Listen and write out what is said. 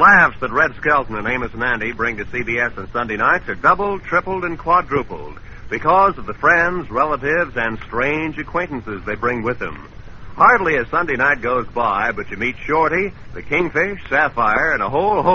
laughs that Red Skelton and Amos and Andy bring to CBS on Sunday nights are doubled, tripled, and quadrupled because of the friends, relatives, and strange acquaintances they bring with them. Hardly a Sunday night goes by, but you meet Shorty, the Kingfish, Sapphire, and a whole host